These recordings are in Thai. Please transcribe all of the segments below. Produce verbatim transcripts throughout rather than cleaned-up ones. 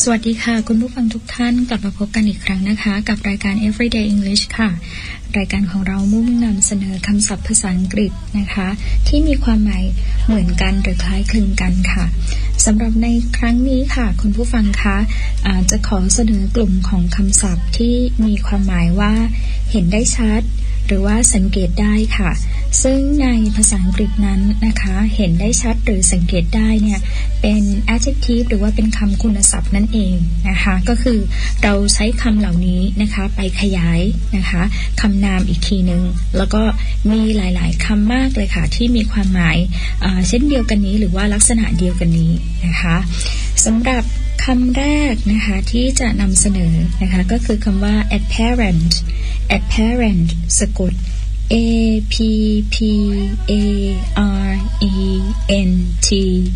สวัสดีค่ะคุณผู้ฟังทุกท่านกลับมาพบกันอีกครั้งนะคะกับรายการ Everyday English ค่ะรายการของเรามุ่งนำเสนอคำศัพท์ภาษาอังกฤษนะคะที่มีความหมายเหมือนกันหรือคล้ายคลึงกันค่ะสำหรับในครั้งนี้ค่ะคุณผู้ฟังคะะจะขอเสนอกลุ่มของคำศัพท์ที่มีความหมายว่าเห็นได้ชัดหรือว่าสังเกตได้ค่ะซึ่งในภาษาอังกฤษนั้นนะคะเห็นได้ชัดหรือสังเกตได้เนี่ยเป็น adjective หรือว่าเป็นคำคุณศัพท์นั่นเองนะคะก็คือเราใช้คำเหล่านี้นะคะไปขยายนะคะคำนามอีกทีนึงแล้วก็มีหลายๆคำมากเลยค่ะที่มีความหมายเช่นเดียวกันนี้หรือว่าลักษณะเดียวกันนี้นะคะสำหรับคำแรกนะคะที่จะนำเสนอนะคะก็คือคำว่า apparent apparent สะกด A P P A R E N T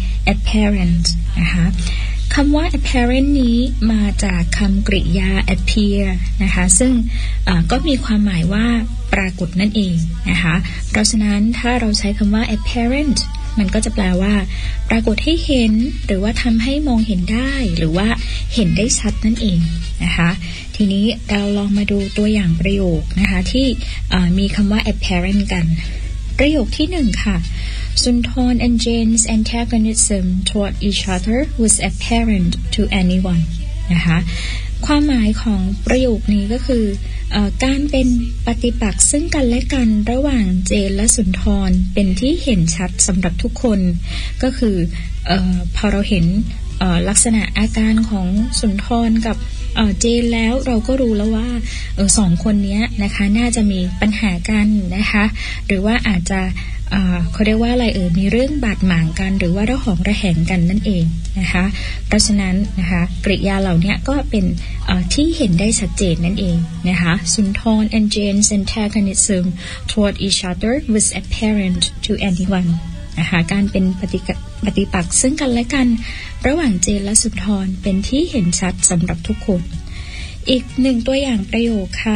apparent นะคะคำว่า apparent นี้มาจากคำกริยา appear นะคะซึ่งก็มีความหมายว่าปรากฏนั่นเองนะคะเพราะฉะนั้นถ้าเราใช้คำว่า apparentมันก็จะแปลว่าปรากฏให้เห็นหรือว่าทำให้มองเห็นได้หรือว่าเห็นได้ชัดนั่นเองนะคะทีนี้เราลองมาดูตัวอย่างประโยคนะคะที่มีคำว่า apparent กันประโยคที่หนึ่งค่ะ Sunthorn and Jane's antagonism toward each other was apparent to anyone นะคะความหมายของประโยคนี้ก็คือเอ่อการเป็นปฏิปักษ์ซึ่งกันและกันระหว่างเจนและสุนทรเป็นที่เห็นชัดสำหรับทุกคนก็คือเอ่อพอเราเห็นเอ่อลักษณะอาการของสุนทรกับเอ่อเจนแล้วเราก็รู้แล้วว่าเออสองคนนี้นะคะน่าจะมีปัญหากันนะคะหรือว่าอาจจะเขาเรียกว่าอะไรเอ่ยมีเรื่องบาดหมางกันหรือว่าระหองระแหงกันนั่นเองนะคะเพราะฉะนั้นนะคะกริยาเหล่านี้ก็เป็นที่เห็นได้ชัดเจนนั่นเองนะคะ Sunthorn and Jane's antagonism toward each other was apparent to anyone นะคะการเป็นปฏิปฏิปักษ์ซึ่งกันและกันระหว่างเจนและสุนทรเป็นที่เห็นชัดสำหรับทุกคนอีกหนึ่งตัวอย่างประโยคค่ะ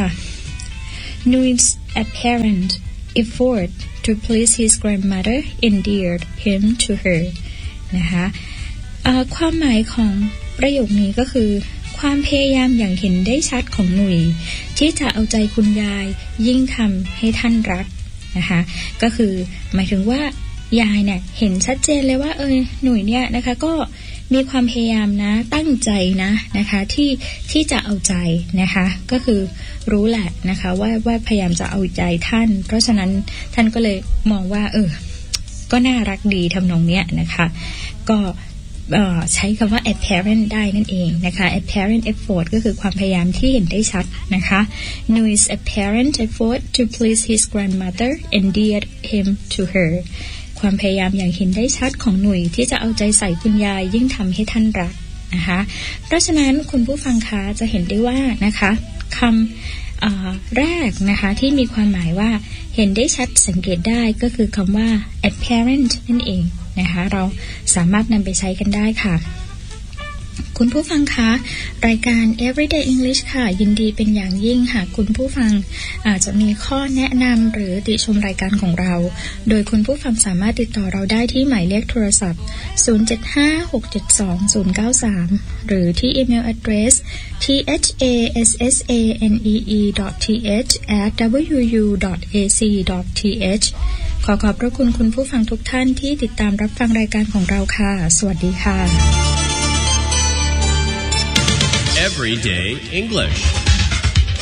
Nu's apparent effort to please his grandmother endeared him to her นะคะความหมายของประโยคนี้ก็คือความพยายามอย่างเห็นได้ชัดของหนุ่ยที่จะเอาใจคุณยายยิ่งทำให้ท่านรักนะคะก็คือหมายถึงว่ายายเนี่ยเห็นชัดเจนเลยว่าเออหนุ่ยเนี่ยนะคะก็มีความพยายามนะตั้งใจนะนะคะที่ที่จะเอาใจนะคะก็คือรู้แหละนะคะว่าว่าพยายามจะเอาใจท่านเพราะฉะนั้นท่านก็เลยมองว่าเออก็น่ารักดีทำนองเนี้ยนะคะก็ใช้คำว่า apparent ได้นั่นเองนะคะ apparent effort ก็คือความพยายามที่เห็นได้ชัดนะคะ Nu's apparent effort to please his grandmother endeared him to herความพยายามอย่างเห็นได้ชัดของหนุ่ยที่จะเอาใจใส่คุณยายยิ่งทำให้ท่านรักนะคะเพราะฉะนั้นคุณผู้ฟังคะจะเห็นได้ว่านะคะคำแรกนะคะที่มีความหมายว่าเห็นได้ชัดสังเกตได้ก็คือคำว่า apparent นั่นเองนะคะเราสามารถนำไปใช้กันได้ค่ะคุณผู้ฟังคะรายการ Everyday English ค่ะยินดีเป็นอย่างยิ่งหากคุณผู้ฟังอาจจะมีข้อแนะนำหรือติชมรายการของเราโดยคุณผู้ฟังสามารถติดต่อเราได้ที่หมายเลขโทรศัพท์ศูนย์ เจ็ด ห้า หก เจ็ด สอง ศูนย์ เก้า สามหรือที่อีเมล address ที เอช เอ เอส เอส เอ เอ็น อี อี ดอท ที เอช แอท ดับเบิลยู ยู ดอท เอ ซี ดอท ที เอช ขอขอบพระคุณคุณผู้ฟังทุกท่านที่ติดตามรับฟังรายการของเราค่ะสวัสดีค่ะ Everyday English